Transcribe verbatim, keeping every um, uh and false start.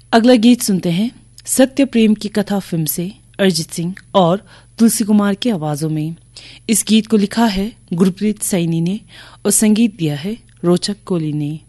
अगला गीत सुनते हैं सत्य प्रेम की कथा फिल्म से अरिजीत सिंह और तुलसी कुमार की आवाजों में। इस गीत को लिखा है गुरप्रीत सैनी ने और संगीत दिया है रोचक कोहली ने।